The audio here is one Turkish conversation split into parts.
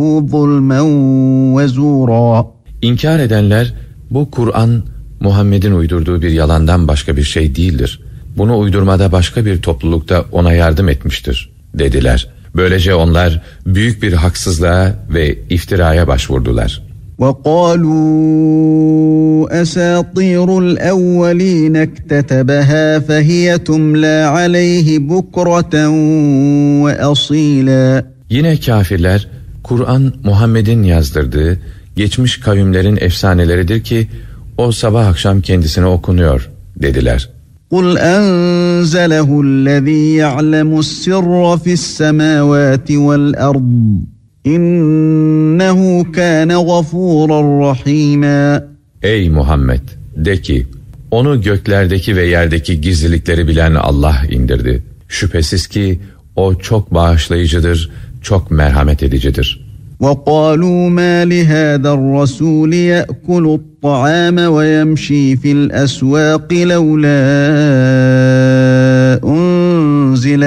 ظُلْمًا وَزُورًا. İnkar edenler, bu Kur'an Muhammed'in uydurduğu bir yalandan başka bir şey değildir. Bunu uydurmada başka bir toplulukta ona yardım etmiştir dediler. Böylece onlar büyük bir haksızlığa ve iftiraya başvurdular. وَقَالُوا أَسَاطِيرُ الْأَوَّلِينَ اكْتَتَبَهَا فَهِيَ تُمْلَى عَلَيْهِ بُكْرَةً وَأَصِيلًا. Yine kafirler, Kur'an Muhammed'in yazdırdığı geçmiş kavimlerin efsaneleridir ki o sabah akşam kendisine okunuyor dediler. قُلْ أَنْزَلَهُ الَّذ۪ي يَعْلَمُ السِّرَّ فِي السَّمَاوَاتِ وَالْأَرْضِ İnnehu kâne gafûran rahîmâ. Ey Muhammed, de ki, onu göklerdeki ve yerdeki gizlilikleri bilen Allah indirdi. Şüphesiz ki o çok bağışlayıcıdır, çok merhamet edicidir. وَقَالُوا مَا لِهَذَا الرَّسُولِ يَأْكُلُ الطَّعَامَ وَيَمْشِي فِي الْأَسْوَاقِ لَوْلَا أُنْزِلَ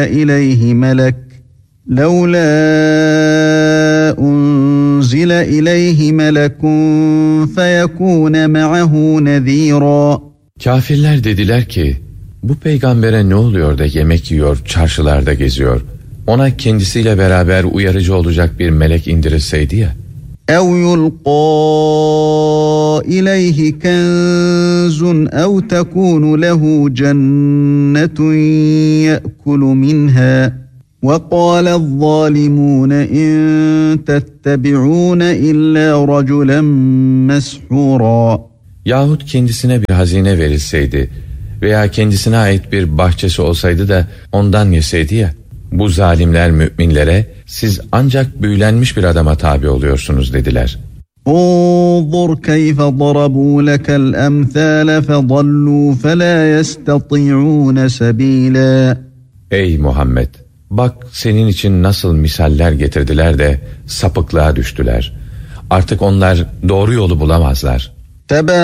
إِلَيْهِ مَلَكٌ فَيَكُونَ مَعَهُ نَذ۪يرًا. Kafirler dediler ki, bu peygambere ne oluyor da yemek yiyor, çarşılarda geziyor? Ona kendisiyle beraber uyarıcı olacak bir melek indirilseydi ya. اَوْ يُلْقَى إِلَيْهِ كَنْزٌ اَوْ تَكُونُ لَهُ جَنَّةٌ يَأْكُلُ مِنْهَا وَقَالَ الظَّالِمُونَ اِنْ تَتَّبِعُونَ إِلَّا رَجُلًا مَسْحُورًا. Yahut kendisine bir hazine verilseydi veya kendisine ait bir bahçesi olsaydı da ondan yeseydi ya. Bu zalimler müminlere, siz ancak büyülenmiş bir adama tabi oluyorsunuz dediler. انظُرْ كَيْفَ ضَرَبُوا لَكَ الْأَمْثَالَ فَضَلُّوا فَلَا يَسْتَطِيعُونَ سَب۪يلًا. Ey Muhammed! Bak senin için nasıl misaller getirdiler de sapıklığa düştüler. Artık onlar doğru yolu bulamazlar.